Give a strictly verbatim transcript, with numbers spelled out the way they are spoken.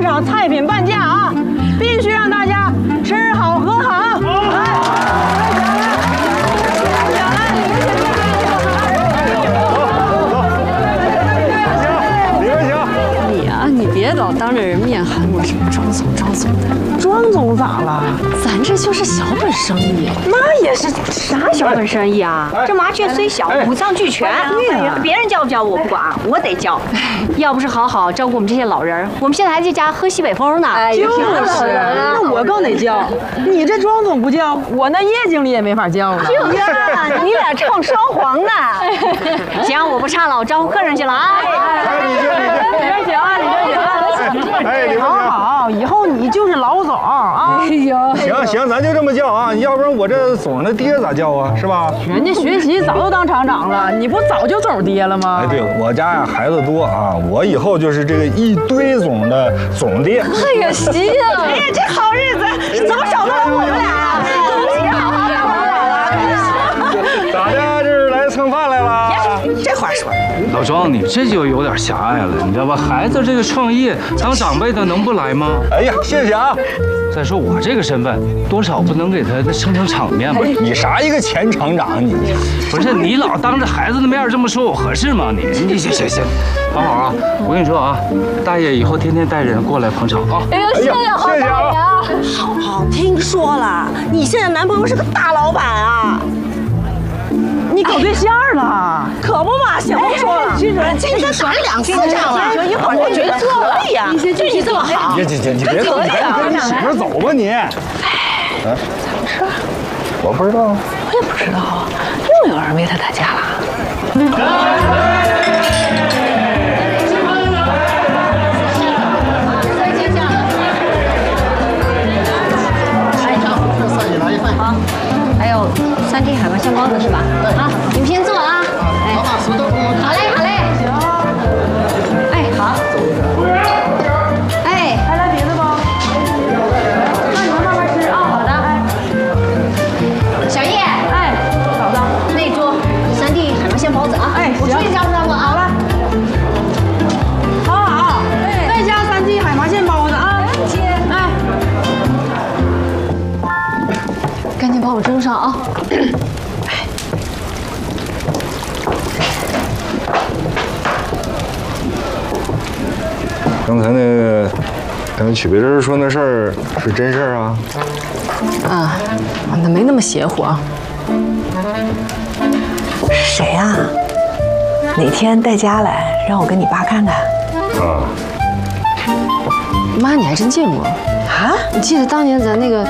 现场菜品半价啊，必须让大家吃好喝好。 你别老当着人面喊我什么庄总庄总的， 庄总咋了？ 咱这就是小本生意。 那也是啥小本生意啊？这麻雀虽小，五脏俱全。对呀，别人教不教我不管，我得教。 要不是好好照顾我们这些老人，我们现在还在家喝西北风呢。 就是，那我更得教。你这庄总不教，我那叶经理也没法教了。 就是啊，你俩唱双簧呢。行，我不唱了，我招呼客人去了啊。 里边请啊，里边请啊。 哎，李好好，以后你就是老总啊！ 哎呦， 行行，咱就这么叫啊，要不然我这总的爹咋叫啊？是吧？ 人家学习早都当厂长了，你不早就总爹了吗？ 哎，对我家呀孩子多啊，我以后就是这个一堆总的总爹。 哎呀，行啊！ 哎呀，这好日子怎么少得了我们俩呀？恭喜好好好好。 咋的？这是来蹭饭来了？ 这话说。 老庄，你这就有点狭隘了，你知道吧？孩子这个创业，当长辈的能不来吗？ 哎呀，谢谢啊！ 再说我这个身份，多少不能给他撑撑场面吧？ 你啥一个前厂长你？ 不是你老当着孩子的面这么说我合适吗？你你行行行，好好啊！我跟你说啊，大爷以后天天带人过来捧场啊！ 哎呦，谢谢好大爷啊！ 好好，听说了，你现在男朋友是个大老板啊。你搞对象了？可不嘛，行不说了，其实其实打两次仗了，一会儿我觉得可以呀，对你这么好， 你你你别走，你跟你媳妇走吧你。哎， 咋回事？ 我不知道， 我也不知道，又有人为他打架了。 好，还有三屉海螺馅包子是吧？好，你们先坐啊。哎，好嘞，好嘞。哎，好。哎， 还来别的不？那你们慢慢吃啊。好的。哎， 小叶，哎，嫂子，那桌三屉海螺馅包子啊。 哎， 我出去招呼他们啊。 好了。好好，哎，再加三屉海麻馅包子啊。接。哎。 赶紧帮我蒸上啊！ 刚才那个咱们曲别针说那事儿是真事儿啊？ 啊，那没那么邪乎啊。 谁啊？哪天带家来，让我跟你爸看看。 啊， 妈，你还真见过啊？你记得当年咱那个